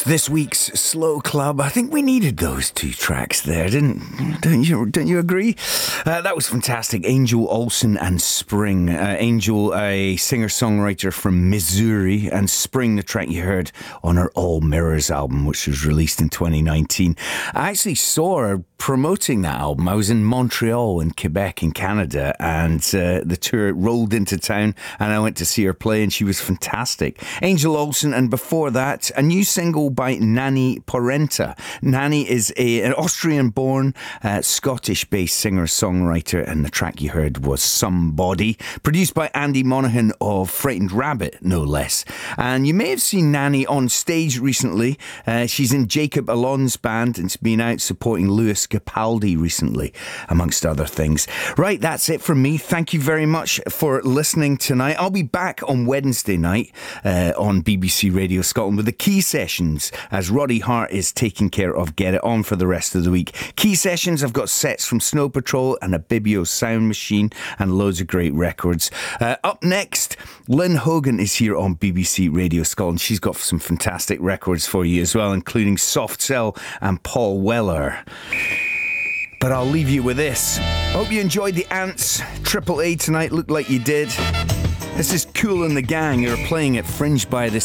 this week's Slow Club. I think we needed those two tracks there, don't you agree? That was fantastic. Angel Olsen and Spring. Angel, a singer-songwriter from Missouri, and Spring, the track you heard on her All Mirrors album, which was released in 2019. I actually saw her promoting that album. I was in Montreal in Quebec in Canada, and the tour rolled into town, and I went to see her play, and she was fantastic. Angel Olsen, and before that, a new single by Nani Porrenta. Nani is an Austrian-born, Scottish-based singer-songwriter, and the track you heard was Somebody, produced by Andy Monaghan of Frightened Rabbit, no less. And you may have seen Nani on stage recently. She's in Jacob Alon's band, and it's been out supporting Lewis Capaldi recently, amongst other things. Right, that's it from me. Thank you very much for listening tonight. I'll be back on Wednesday night on BBC Radio Scotland with the Key Sessions, as Roddy Hart is taking care of Get It On for the rest of the week. Key Sessions, I've got sets from Snow Patrol and a Bibio Sound Machine and loads of great records. Up next, Lynn Hogan is here on BBC Radio Scotland. She's got some fantastic records for you as well, including Soft Cell and Paul Weller. But I'll leave you with this. Hope you enjoyed the Ants Triple A tonight. Looked like you did. This is Kool and the Gang. You're playing at Fringe by the